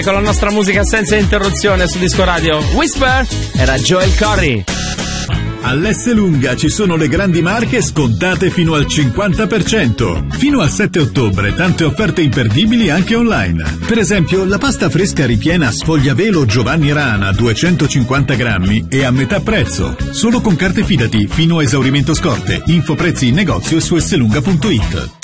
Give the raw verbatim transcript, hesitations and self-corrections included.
Con la nostra musica senza interruzione su Disco Radio. Whisper era Joel Corry. All'Esselunga ci sono le grandi marche scontate fino al cinquanta per cento. Fino al sette ottobre tante offerte imperdibili anche online. Per esempio la pasta fresca ripiena Sfogliavelo Giovanni Rana duecentocinquanta grammi e a metà prezzo. Solo con carte Fidati fino a esaurimento scorte. Info prezzi in negozio e su esselunga punto it.